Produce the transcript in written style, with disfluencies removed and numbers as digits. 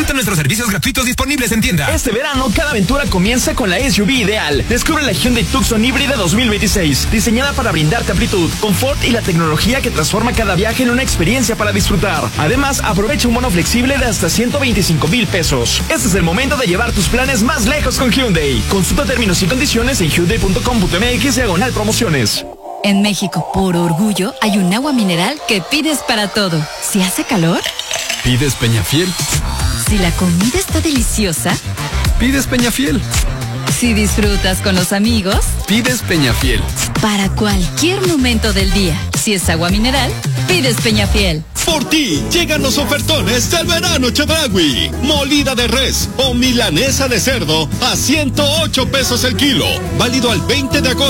Disfruta nuestros servicios gratuitos disponibles en tienda. Este verano, cada aventura comienza con la SUV ideal. Descubre la Hyundai Tucson híbrida 2026, diseñada para brindarte amplitud, confort y la tecnología que transforma cada viaje en una experiencia para disfrutar. Además, aprovecha un bono flexible de hasta 125,000 pesos. Este es el momento de llevar tus planes más lejos con Hyundai. Consulta términos y condiciones en hyundai.com.mx/promociones. En México, por orgullo, hay un agua mineral que pides para todo. Si hace calor, pides Peñafiel. Si la comida está deliciosa, pides Peñafiel. Si disfrutas con los amigos, pides Peñafiel. Para cualquier momento del día, si es agua mineral, pides Peñafiel. Por ti, llegan los ofertones del verano Chedraui. Molida de res o milanesa de cerdo a 108 pesos el kilo. Válido al 20 de agosto.